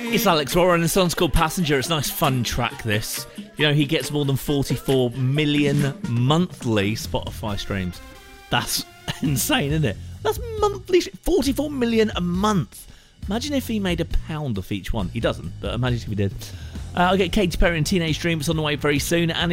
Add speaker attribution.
Speaker 1: It's Alex Warren, the song's called Passenger. It's a nice fun track, this. You know, he gets more than 44 million monthly Spotify streams. That's insane, isn't it? That's monthly, 44 million a month. Imagine if he made £1 off each one. He doesn't, but imagine if he did. I'll get Katy Perry and Teenage Dream. It's on the way very soon. And